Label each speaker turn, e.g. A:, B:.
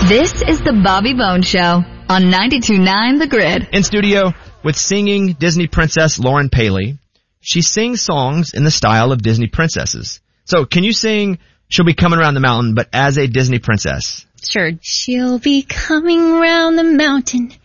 A: This is the Bobby Bones Show on 92.9 The Grid.
B: In studio with singing Disney princess Lauren Paley. She sings songs in the style of Disney princesses. So can you sing She'll Be Coming Around the Mountain, but as a Disney princess?
C: Sure. She'll be coming round the mountain